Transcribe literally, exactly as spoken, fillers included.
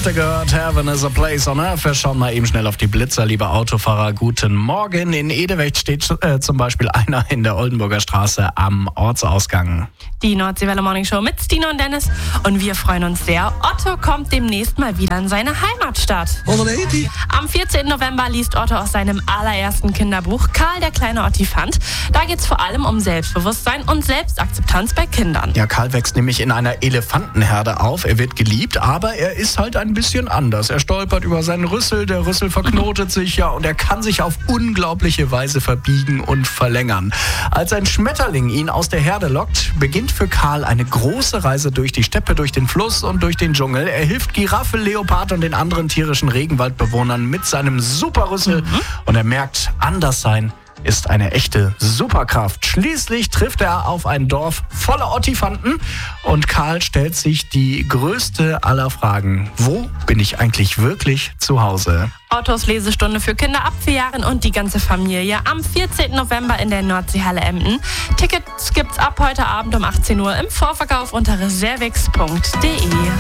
ihr gehört, Heaven is a place on earth. Wir schauen mal eben schnell auf die Blitzer, liebe Autofahrer. Guten Morgen. In Edewecht steht äh, zum Beispiel einer in der Oldenburger Straße am Ortsausgang. Die Nordseewelle Morning Show mit Stino und Dennis. Und wir freuen uns sehr. Otto kommt demnächst mal wieder in seine Heimatstadt. hundertachtzig. Am vierzehnten November liest Otto aus seinem allerersten Kinderbuch Karl, der kleine Ottifant. Da geht es vor allem um Selbstbewusstsein und Selbstakzeptanz bei Kindern. Ja, Karl wächst nämlich in einer Elefantenherde auf. Er wird geliebt, aber er ist halt ein bisschen anders. Er stolpert über seinen Rüssel, der Rüssel verknotet sich, ja, und er kann sich auf unglaubliche Weise verbiegen und verlängern. Als ein Schmetterling ihn aus der Herde lockt, beginnt für Karl eine große Reise durch die Steppe, durch den Fluss und durch den Dschungel. Er hilft Giraffe, Leopard und den anderen tierischen Regenwaldbewohnern mit seinem Superrüssel mhm. und er merkt, anders sein ist eine echte Superkraft. Schließlich trifft er auf ein Dorf voller Ottifanten und Karl stellt sich die größte aller Fragen. Wo bin ich eigentlich wirklich zu Hause? Ottos Lesestunde für Kinder ab vier Jahren und die ganze Familie am vierzehnten November in der Nordseehalle Emden. Tickets gibt's ab heute Abend um achtzehn Uhr im Vorverkauf unter reservix punkt de.